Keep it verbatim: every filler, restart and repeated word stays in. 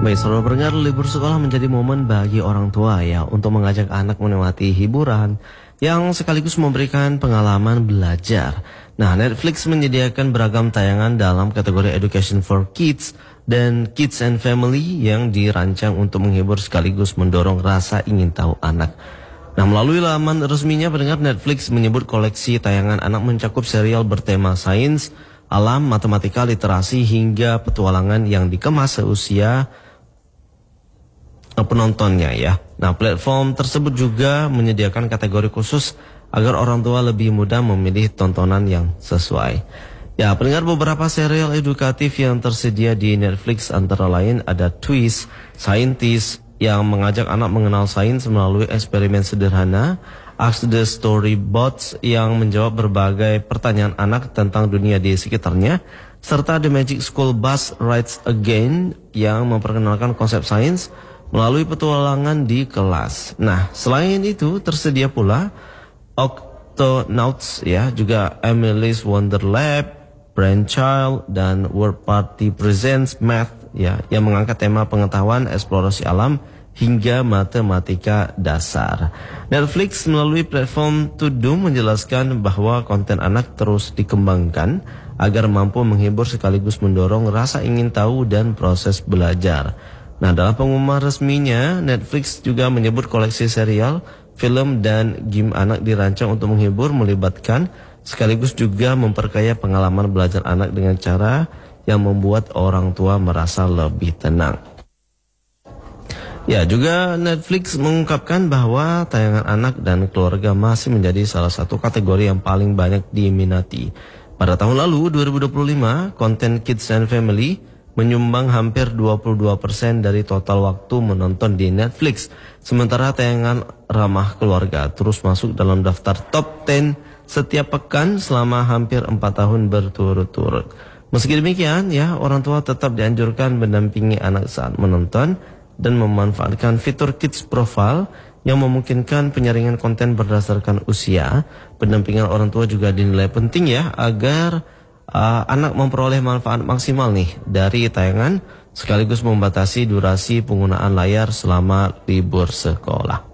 Baik, saudara pendengar, libur sekolah menjadi momen bagi orang tua ya untuk mengajak anak menikmati hiburan yang sekaligus memberikan pengalaman belajar. Nah, Netflix menyediakan beragam tayangan dalam kategori Education for Kids dan Kids and Family yang dirancang untuk menghibur sekaligus mendorong rasa ingin tahu anak. Nah, melalui laman resminya, pendengar, Netflix menyebut koleksi tayangan anak mencakup serial bertema sains, alam, matematika, literasi hingga petualangan yang dikemas seusia penontonnya ya. Nah, platform tersebut juga menyediakan kategori khusus agar orang tua lebih mudah memilih tontonan yang sesuai. Ya, pendengar, beberapa serial edukatif yang tersedia di Netflix antara lain ada Twist, Scientist yang mengajak anak mengenal sains melalui eksperimen sederhana, Ask the Storybots yang menjawab berbagai pertanyaan anak tentang dunia di sekitarnya, serta The Magic School Bus Rides Again yang memperkenalkan konsep sains melalui petualangan di kelas. Nah, selain itu tersedia pula Octonauts ya, juga Emily's Wonder Lab, Brainchild, dan World Party Presents Math ya, yang mengangkat tema pengetahuan, eksplorasi alam hingga matematika dasar. Netflix melalui platform Tudu menjelaskan bahwa konten anak terus dikembangkan agar mampu menghibur sekaligus mendorong rasa ingin tahu dan proses belajar. Nah, dalam pengumuman resminya, Netflix juga menyebut koleksi serial, film, dan game anak dirancang untuk menghibur, melibatkan, sekaligus juga memperkaya pengalaman belajar anak dengan cara yang membuat orang tua merasa lebih tenang. Ya, juga Netflix mengungkapkan bahwa tayangan anak dan keluarga masih menjadi salah satu kategori yang paling banyak diminati. Pada tahun lalu, dua ribu dua puluh lima, konten Kids and Family menyumbang hampir dua puluh dua persen dari total waktu menonton di Netflix. Sementara tayangan ramah keluarga terus masuk dalam daftar top sepuluh setiap pekan selama hampir empat tahun berturut-turut. Meski demikian ya, orang tua tetap dianjurkan mendampingi anak saat menonton dan memanfaatkan fitur Kids Profile yang memungkinkan penyaringan konten berdasarkan usia. Pendampingan orang tua juga dinilai penting ya, agar Uh, anak memperoleh manfaat maksimal nih dari tayangan, sekaligus membatasi durasi penggunaan layar selama libur sekolah.